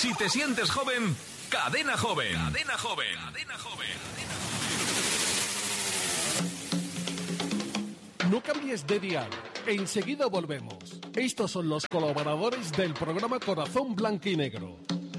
Si te sientes joven, Cadena Joven. Cadena Joven. Cadena Joven. No cambies de dial. Enseguida volvemos. Estos son los colaboradores del programa Corazón Blanco y Negro.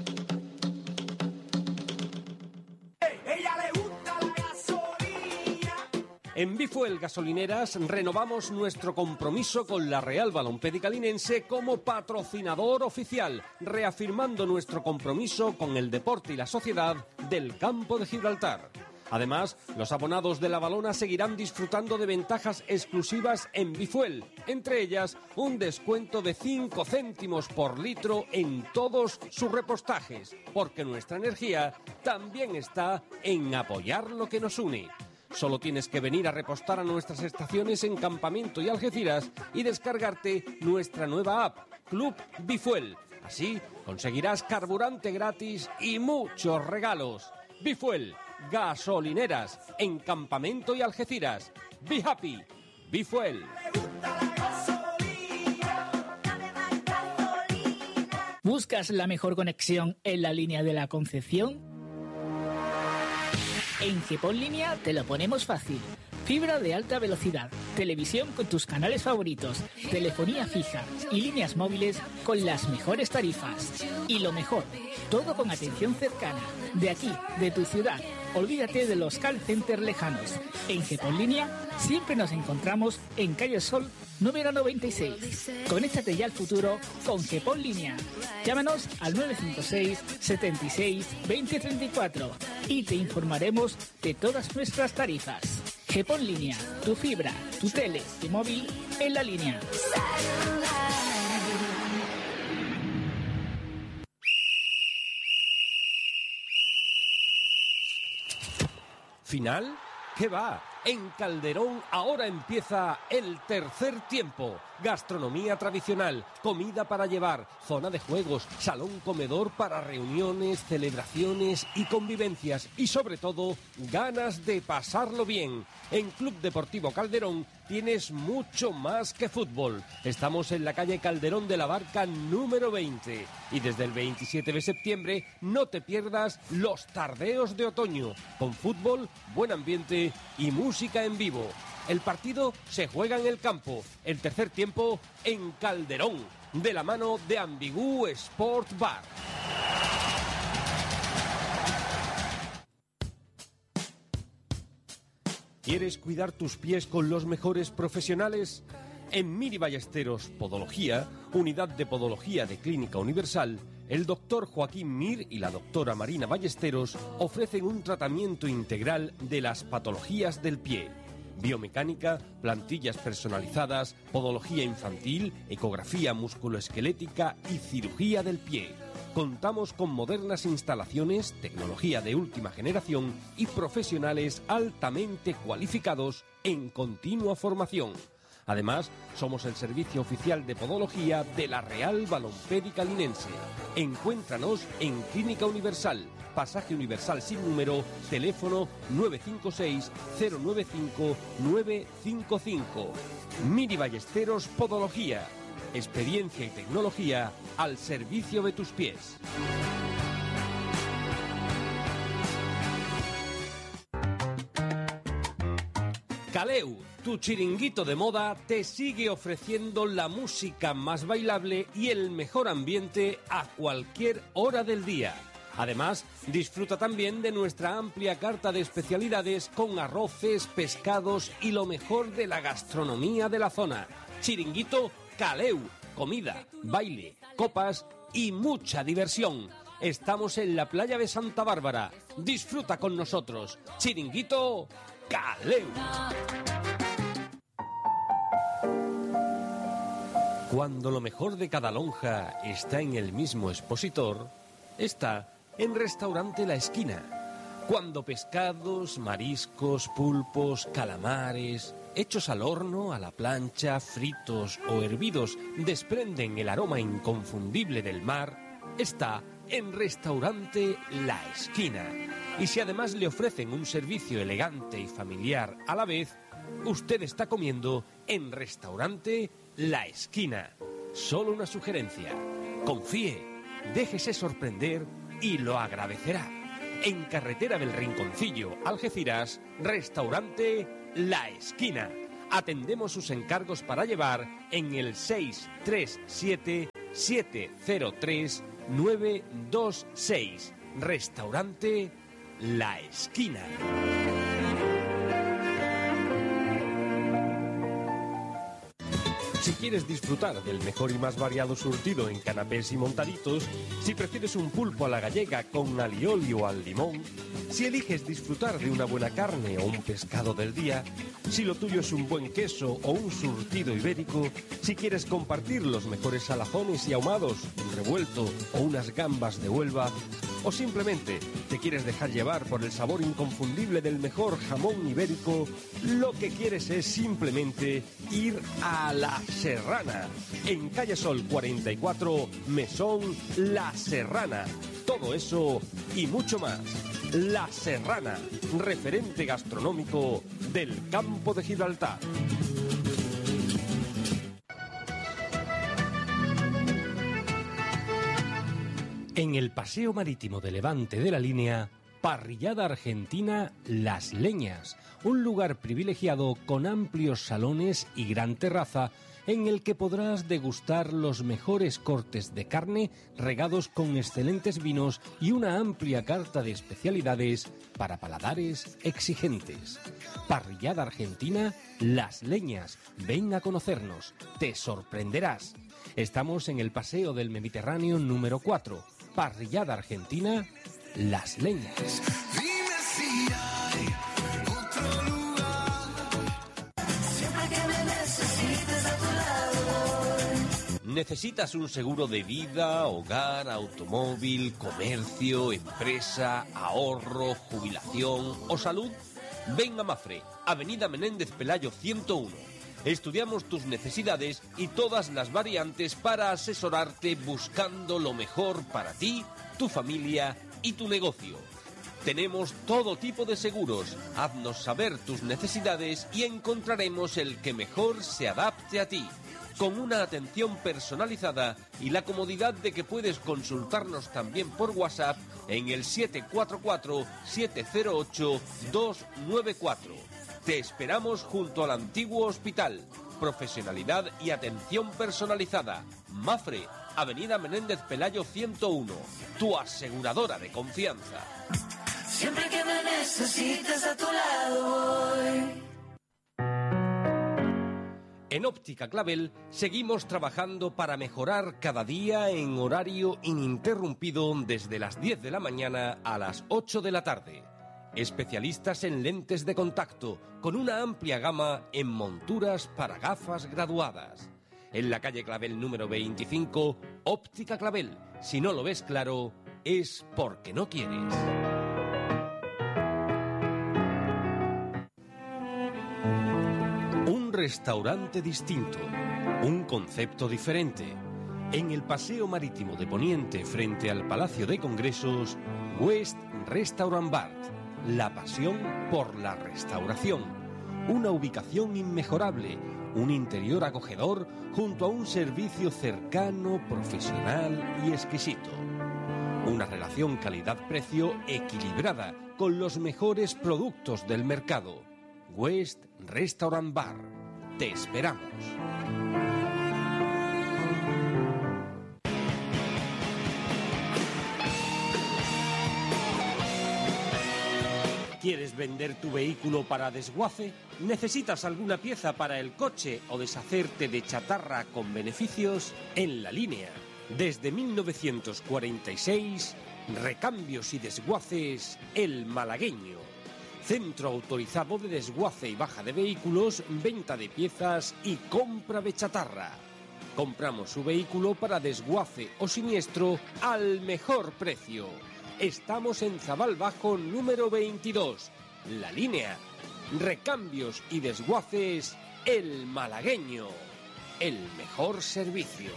En Bifuel Gasolineras renovamos nuestro compromiso con la Real Balompédica Linense como patrocinador oficial, reafirmando nuestro compromiso con el deporte y la sociedad del Campo de Gibraltar. Además, los abonados de La Valona seguirán disfrutando de ventajas exclusivas en Bifuel, entre ellas un descuento de 5 céntimos por litro en todos sus repostajes, porque nuestra energía también está en apoyar lo que nos une. Solo tienes que venir a repostar a nuestras estaciones en Campamento y Algeciras y descargarte nuestra nueva app, Club Bifuel. Así conseguirás carburante gratis y muchos regalos. Bifuel, gasolineras en Campamento y Algeciras. Be happy, Bifuel. ¿Buscas la mejor conexión en la línea de la Concepción? En GPON Línea te lo ponemos fácil. Fibra de alta velocidad, televisión con tus canales favoritos, telefonía fija y líneas móviles con las mejores tarifas. Y lo mejor, todo con atención cercana, de aquí, de tu ciudad. Olvídate de los call centers lejanos. En GPON Línea siempre nos encontramos en Calle Sol número 96. Conéctate ya al futuro con GPON Línea. Llámanos al 956 76 20 34 y te informaremos de todas nuestras tarifas. GPON Línea, tu fibra, tu tele, tu móvil en la línea. ¿Final? ¿Qué va? En Calderón ahora empieza el tercer tiempo. Gastronomía tradicional, comida para llevar, zona de juegos, salón comedor para reuniones, celebraciones y convivencias. Y sobre todo, ganas de pasarlo bien. En Club Deportivo Calderón tienes mucho más que fútbol. Estamos en la calle Calderón de la Barca número 20. Y desde el 27 de septiembre no te pierdas los tardeos de otoño. Con fútbol, buen ambiente y música en vivo. El partido se juega en el campo, el tercer tiempo en Calderón, de la mano de Ambigú Sport Bar. ¿Quieres cuidar tus pies con los mejores profesionales? En Miri Ballesteros Podología, unidad de podología de Clínica Universal, el doctor Joaquín Mir y la doctora Marina Ballesteros ofrecen un tratamiento integral de las patologías del pie. Biomecánica, plantillas personalizadas, podología infantil, ecografía musculoesquelética y cirugía del pie. Contamos con modernas instalaciones, tecnología de última generación y profesionales altamente cualificados en continua formación. Además, somos el servicio oficial de podología de la Real Balompédica Linense. Encuéntranos en Clínica Universal, Pasaje Universal sin número, teléfono 956 095 955. Miri Ballesteros Podología. Experiencia y tecnología al servicio de tus pies. Caleu, tu chiringuito de moda, te sigue ofreciendo la música más bailable y el mejor ambiente a cualquier hora del día. Además, disfruta también de nuestra amplia carta de especialidades con arroces, pescados y lo mejor de la gastronomía de la zona. Chiringuito Caleu, comida, baile, copas y mucha diversión. Estamos en la playa de Santa Bárbara. Disfruta con nosotros. Chiringuito Caleu. Cuando lo mejor de cada lonja está en el mismo expositor, está en Restaurante La Esquina. Cuando pescados, mariscos, pulpos, calamares, hechos al horno, a la plancha, fritos o hervidos, desprenden el aroma inconfundible del mar, está en Restaurante La Esquina. Y si además le ofrecen un servicio elegante y familiar a la vez, usted está comiendo en Restaurante La Esquina. Solo una sugerencia: confíe, déjese sorprender y lo agradecerá. En Carretera del Rinconcillo, Algeciras, restaurante La Esquina. Atendemos sus encargos para llevar en el 637-703-926. Restaurante La Esquina. Si quieres disfrutar del mejor y más variado surtido en canapés y montaditos, si prefieres un pulpo a la gallega con alioli o al limón, si eliges disfrutar de una buena carne o un pescado del día, si lo tuyo es un buen queso o un surtido ibérico, si quieres compartir los mejores salazones y ahumados, un revuelto o unas gambas de Huelva, o simplemente te quieres dejar llevar por el sabor inconfundible del mejor jamón ibérico, lo que quieres es simplemente ir a La Serrana, en Calle Sol 44, Mesón La Serrana. Todo eso y mucho más. La Serrana, referente gastronómico del campo de Gibraltar. En el Paseo Marítimo de Levante de la Línea, Parrillada Argentina Las Leñas, un lugar privilegiado con amplios salones y gran terraza en el que podrás degustar los mejores cortes de carne regados con excelentes vinos y una amplia carta de especialidades para paladares exigentes. Parrillada Argentina Las Leñas, ven a conocernos, te sorprenderás. Estamos en el Paseo del Mediterráneo número 4. Parrillada Argentina, Las Leñas. Dime si hay otro lugar. Siempre que me necesites a tu lado. ¿Necesitas un seguro de vida, hogar, automóvil, comercio, empresa, ahorro, jubilación o salud? Ven a Mafre, Avenida Menéndez Pelayo 101. Estudiamos tus necesidades y todas las variantes para asesorarte buscando lo mejor para ti, tu familia y tu negocio. Tenemos todo tipo de seguros. Haznos saber tus necesidades y encontraremos el que mejor se adapte a ti. Con una atención personalizada y la comodidad de que puedes consultarnos también por WhatsApp en el 744-708-294. Te esperamos junto al antiguo hospital. Profesionalidad y atención personalizada. Mafre, Avenida Menéndez Pelayo 101. Tu aseguradora de confianza. Siempre que me necesites a tu lado voy. En Óptica Clavel seguimos trabajando para mejorar cada día en horario ininterrumpido desde las 10 de la mañana a las 8 de la tarde. Especialistas en lentes de contacto, con una amplia gama en monturas para gafas graduadas. En la calle Clavel número 25, Óptica Clavel. Si no lo ves claro, es porque no quieres. Un restaurante distinto, un concepto diferente. En el Paseo Marítimo de Poniente, frente al Palacio de Congresos, West Restaurant Bar. La pasión por la restauración. Una ubicación inmejorable, un interior acogedor junto a un servicio cercano, profesional y exquisito. Una relación calidad-precio equilibrada con los mejores productos del mercado. West Restaurant Bar. Te esperamos. ¿Quieres vender tu vehículo para desguace? ¿Necesitas alguna pieza para el coche o deshacerte de chatarra con beneficios? En La Línea, desde 1946, recambios y desguaces El Malagueño. Centro autorizado de desguace y baja de vehículos, venta de piezas y compra de chatarra. Compramos su vehículo para desguace o siniestro al mejor precio. Estamos en Zabal Bajo número 22. La Línea. Recambios y desguaces El Malagueño. El mejor servicio.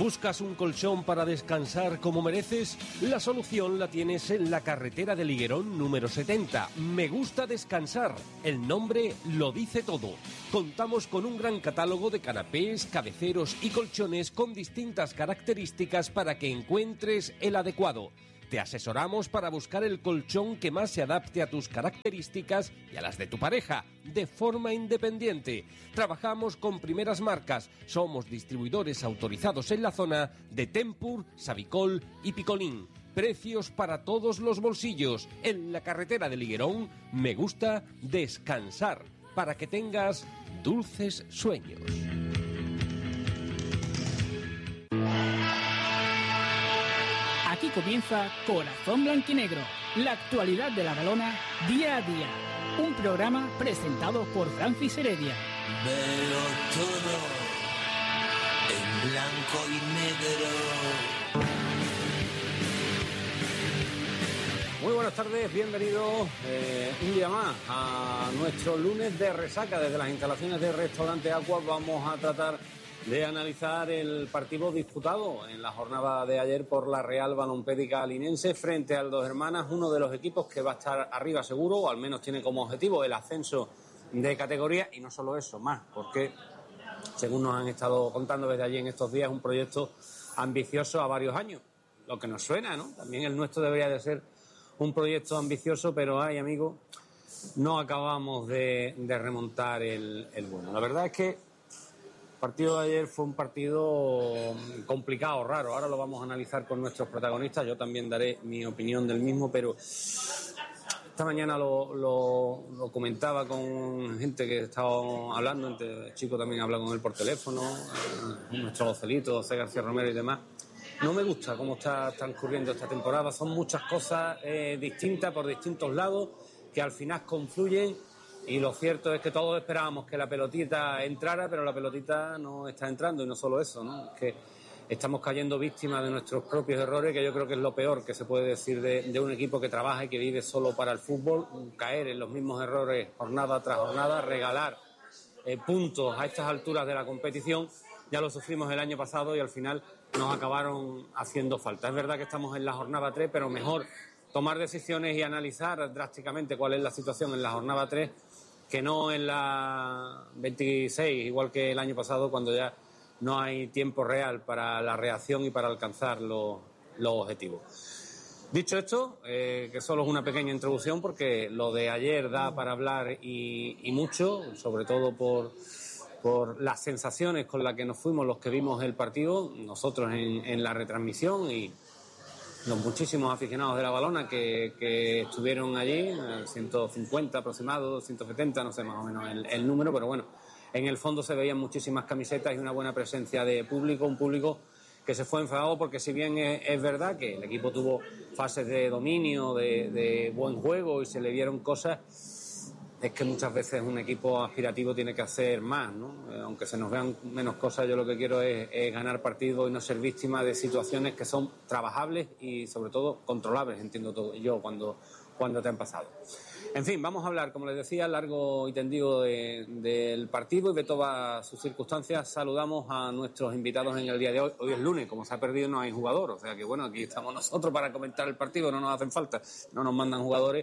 ¿Buscas un colchón para descansar como mereces? La solución la tienes en la carretera de Liguerón número 70. Me gusta descansar. El nombre lo dice todo. Contamos con un gran catálogo de canapés, cabeceros y colchones con distintas características para que encuentres el adecuado. Te asesoramos para buscar el colchón que más se adapte a tus características y a las de tu pareja, de forma independiente. Trabajamos con primeras marcas. Somos distribuidores autorizados en la zona de Tempur, Savicol y Picolín. Precios para todos los bolsillos. En la carretera de Liguerón, me gusta descansar para que tengas dulces sueños. Aquí comienza Corazón Blanquinegro, la actualidad de la balona día a día. Un programa presentado por Francis Heredia. Veo todo en blanco y negro. Muy buenas tardes, bienvenidos un día más a nuestro lunes de resaca. Desde las instalaciones del restaurante Aqua vamos a tratar de analizar el partido disputado en la jornada de ayer por la Real Balompédica Linense frente al Dos Hermanas, uno de los equipos que va a estar arriba seguro, o al menos tiene como objetivo el ascenso de categoría, y no solo eso, más, porque según nos han estado contando desde allí en estos días, es un proyecto ambicioso a varios años, lo que nos suena, ¿no? También el nuestro debería de ser un proyecto ambicioso, pero ay, amigo, no acabamos de remontar el bueno. La verdad es que el partido de ayer fue un partido complicado, raro. Ahora lo vamos a analizar con nuestros protagonistas. Yo también daré mi opinión del mismo, pero esta mañana lo comentaba con gente que estaba hablando. El chico también habla con él por teléfono, nuestro Joselito, José García Romero y demás. No me gusta cómo está transcurriendo esta temporada. Son muchas cosas distintas por distintos lados que al final confluyen. Y lo cierto es que todos esperábamos que la pelotita entrara, pero la pelotita no está entrando, y no solo eso, ¿no? Es que estamos cayendo víctimas de nuestros propios errores, que yo creo que es lo peor que se puede decir de un equipo que trabaja y que vive solo para el fútbol, caer en los mismos errores jornada tras jornada, regalar puntos a estas alturas de la competición. Ya lo sufrimos el año pasado y al final nos acabaron haciendo falta. Es verdad que estamos en la jornada 3, pero mejor tomar decisiones y analizar drásticamente cuál es la situación en la jornada 3 que no en la 26, igual que el año pasado, cuando ya no hay tiempo real para la reacción y para alcanzar los objetivos. Dicho esto, que solo es una pequeña introducción, porque lo de ayer da para hablar y mucho, sobre todo por las sensaciones con las que nos fuimos los que vimos el partido, nosotros en la retransmisión, y los muchísimos aficionados de la balona que estuvieron allí, 150 aproximados, 170, no sé más o menos el número, pero bueno, en el fondo se veían muchísimas camisetas y una buena presencia de público, un público que se fue enfadado porque, si bien es verdad que el equipo tuvo fases de dominio, de buen juego y se le vieron cosas, es que muchas veces un equipo aspirativo tiene que hacer más, ¿no? Aunque se nos vean menos cosas, yo lo que quiero es ganar partidos y no ser víctima de situaciones que son trabajables y sobre todo controlables, entiendo todo yo, cuando te han pasado. En fin, vamos a hablar, como les decía, largo y tendido del partido y de todas sus circunstancias. Saludamos a nuestros invitados en el día de hoy. Hoy es lunes, como se ha perdido no hay jugador, o sea que bueno, aquí estamos nosotros para comentar el partido, no nos hacen falta, no nos mandan jugadores.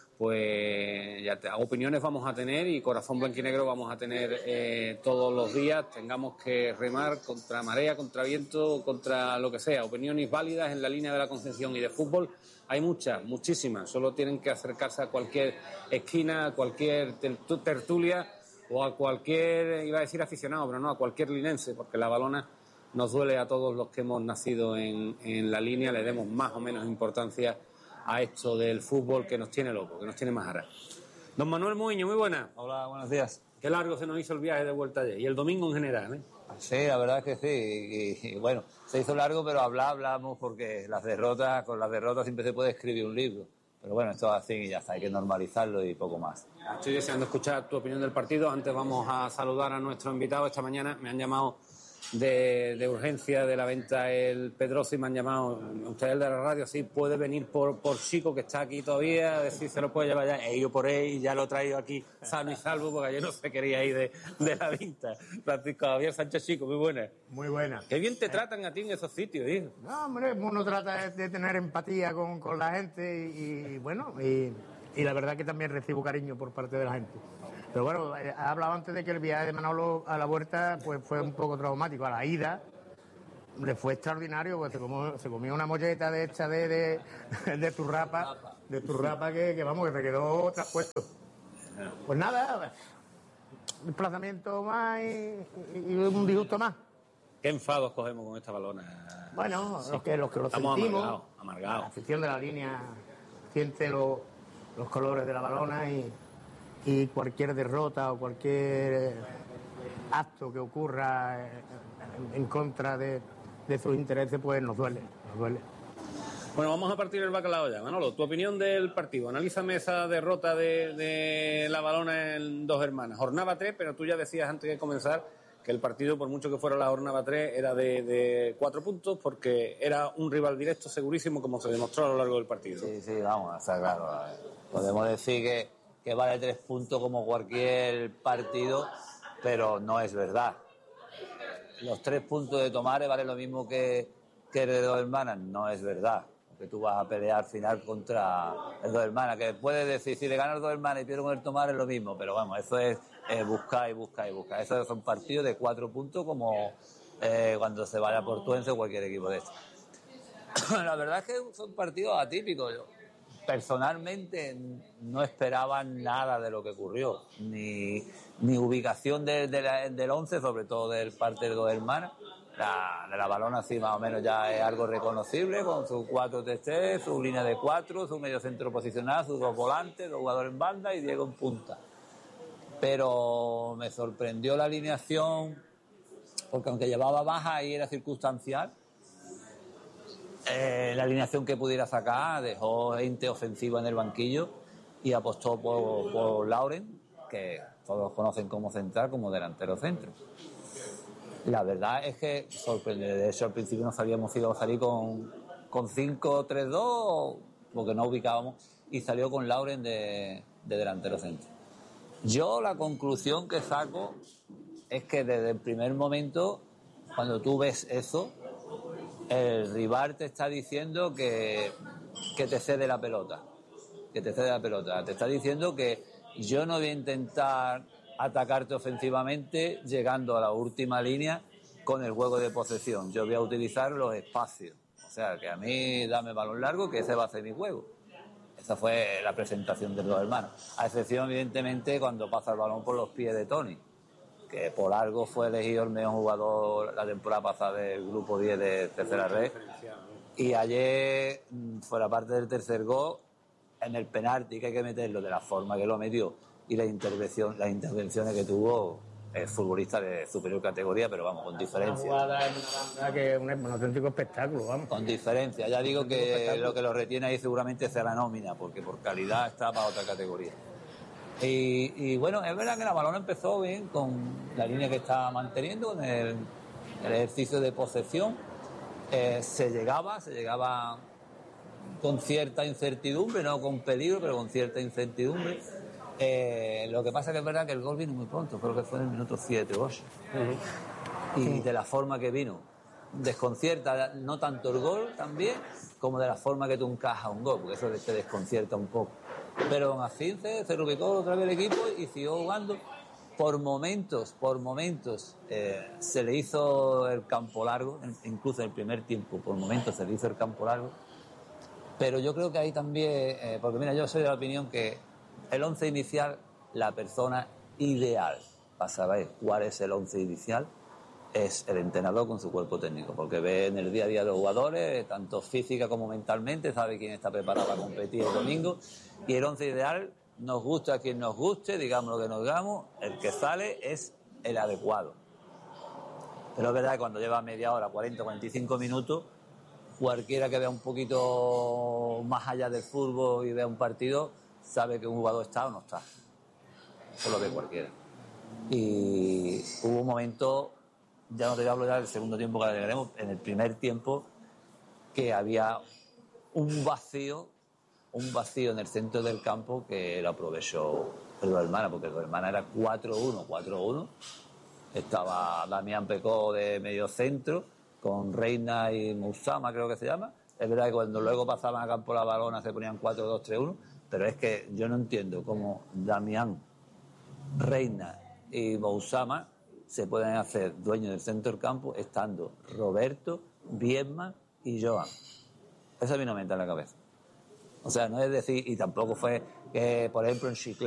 Pues ya opiniones vamos a tener y corazón blanquinegro vamos a tener todos los días, tengamos que remar contra marea, contra viento, contra lo que sea. Opiniones válidas en la línea de la Concepción y de fútbol hay muchas, muchísimas. Solo tienen que acercarse a cualquier esquina, a cualquier tertulia o a cualquier, iba a decir aficionado, pero no, a cualquier linense, porque la balona nos duele a todos los que hemos nacido en la línea, le demos más o menos importancia a esto del fútbol que nos tiene loco, que nos tiene más ahora. Don Manuel Muiño, muy buenas. Hola, buenos días. Qué largo se nos hizo el viaje de vuelta ayer, y el domingo en general, ¿eh? Sí, la verdad es que sí. Y bueno, se hizo largo, pero hablamos porque con las derrotas siempre se puede escribir un libro. Pero bueno, esto es así y ya está, hay que normalizarlo y poco más. Estoy deseando escuchar tu opinión del partido. Antes vamos a saludar a nuestro invitado. Esta mañana me han llamado de urgencia de la venta el Pedroso y me han llamado, usted el de la radio, sí, puede venir por Chico, que está aquí todavía, a ver si se lo puede llevar ya. He ido por él y ya lo he traído aquí sano y salvo, porque ayer no se quería ir de la venta. Francisco Javier Sánchez Chico, muy buena. Muy buena. Qué bien te tratan a ti en esos sitios, hijo. No, hombre, uno trata de tener empatía con la gente y bueno, y la verdad que también recibo cariño por parte de la gente. Pero bueno, he hablado antes de que el viaje de Manolo a la vuelta pues fue un poco traumático. A la ida le fue extraordinario, pues se comió una molleta de esta de turrapa que vamos, que se quedó traspuesto. Pues nada, desplazamiento más y un disgusto más. ¿Qué enfados cogemos con esta balona? Bueno, los que lo estamos sentimos, amargados. La afición de la línea siente los colores de la balona y cualquier derrota o cualquier acto que ocurra en contra de sus intereses, pues nos duele. Bueno, vamos a partir el bacalao ya. Manolo, tu opinión del partido. Analízame esa derrota de la balona en Dos Hermanas. Jornada 3, pero tú ya decías antes de comenzar que el partido, por mucho que fuera la jornada 3, era de 4 puntos porque era un rival directo segurísimo, como se demostró a lo largo del partido. Sí, vamos, está claro. Podemos decir que vale 3 puntos como cualquier partido, pero no es verdad. Los 3 puntos de Tomares valen lo mismo que el de Dos Hermanas, no es verdad. Porque tú vas a pelear al final contra el Dos Hermanas, que puedes decir, si le ganas Dos Hermanas y pierdo con el Tomares es lo mismo, pero vamos, eso es buscar. Esos son partidos de 4 puntos como cuando se vaya a Portuense o cualquier equipo de estos. La verdad es que son partidos atípicos. Yo personalmente no esperaba nada de lo que ocurrió, ni ubicación del 11, sobre todo del parte de Dos Hermanas. La balona sí más o menos ya es algo reconocible, con sus 4 TC, su línea de 4, su medio centro posicional, sus 2 volantes, 2 jugadores en banda y Diego en punta. Pero me sorprendió la alineación, porque aunque llevaba baja y era circunstancial, la alineación que pudiera sacar dejó gente ofensiva en el banquillo y apostó por Lauren, que todos conocen como central, como delantero centro. La verdad es que sorprende. De hecho, al principio no sabíamos si iba a salir con 5-3-2 porque no ubicábamos, y salió con Lauren de delantero centro. Yo la conclusión que saco es que desde el primer momento, cuando tú ves eso, el rival te está diciendo que te cede la pelota. Te está diciendo que yo no voy a intentar atacarte ofensivamente llegando a la última línea con el juego de posesión. Yo voy a utilizar los espacios. O sea, que a mí dame balón largo, que ese va a ser mi juego. Esa fue la presentación de Dos Hermanos. A excepción, evidentemente, cuando pasa el balón por los pies de Tony, que por algo fue elegido el mejor jugador la temporada pasada del grupo 10 de tercera red. Y ayer, fuera parte del tercer gol, en el penalti, que hay que meterlo de la forma que lo metió, y las intervenciones que tuvo el futbolista de superior categoría, pero vamos, con diferencia. Una jugada en una banda que es un auténtico espectáculo, vamos. Con diferencia. Ya digo que lo que lo retiene ahí seguramente sea la nómina, porque por calidad está para otra categoría. Y bueno, es verdad que la balona empezó bien con la línea que estaba manteniendo, con el ejercicio de posesión. Se llegaba con cierta incertidumbre, no con peligro, pero con cierta incertidumbre. Lo que pasa que es verdad que el gol vino muy pronto, creo que fue en el minuto 7 o 8. Y de la forma que vino, desconcierta no tanto el gol también, como de la forma que tú encajas un gol, porque eso te desconcierta un poco. Pero aún así se reubicó otra vez el equipo y siguió jugando. Por momentos se le hizo el campo largo, incluso en el primer tiempo, por momentos se le hizo el campo largo. Pero yo creo que ahí también, porque mira, yo soy de la opinión que el 11 inicial, la persona ideal para saber cuál es el 11 inicial, es el entrenador con su cuerpo técnico, porque ve en el día a día de los jugadores, tanto física como mentalmente, sabe quién está preparado para competir el domingo, y el 11 ideal, nos gusta a quien nos guste, digamos lo que nos digamos, el que sale es el adecuado. Pero es verdad que cuando lleva media hora, 40, 45 minutos, cualquiera que vea un poquito más allá del fútbol y vea un partido, sabe que un jugador está o no está. Eso lo ve cualquiera. Y hubo un momento ya no te hablo ya del segundo tiempo que llegaremos, en el primer tiempo que había un vacío en el centro del campo que lo aprovechó el Hermana, porque el Hermana era 4-1. Estaba Damián Pecó de medio centro, con Reina y Mousama, creo que se llama. Es verdad que cuando luego pasaban a campo la balona se ponían 4-2-3-1, pero es que yo no entiendo cómo Damián, Reina y Mousama se pueden hacer dueños del centro del campo estando Roberto, Viedma y Joan. Eso a mí no me entra en la cabeza. O sea, no es decir, y tampoco fue que, por ejemplo, en Chiclana